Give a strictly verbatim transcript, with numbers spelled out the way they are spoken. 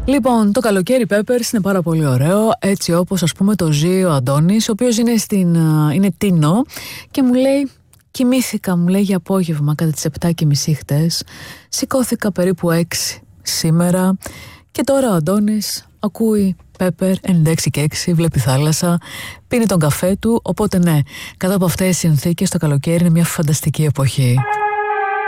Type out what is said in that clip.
Λοιπόν, το καλοκαίρι Peppers είναι πάρα πολύ ωραίο, έτσι όπως ας πούμε το ζει ο Αντώνης, ο οποίος είναι, στην, είναι τίνο και μου λέει, κοιμήθηκα, μου λέει για απόγευμα κατά τις επτά και μισή χτες, σηκώθηκα περίπου έξι σήμερα και τώρα ο Αντώνης ακούει Pepper ενενήντα έξι και έξι, βλέπει θάλασσα, πίνει τον καφέ του, οπότε ναι, κάτω από αυτές τις συνθήκες το καλοκαίρι είναι μια φανταστική εποχή.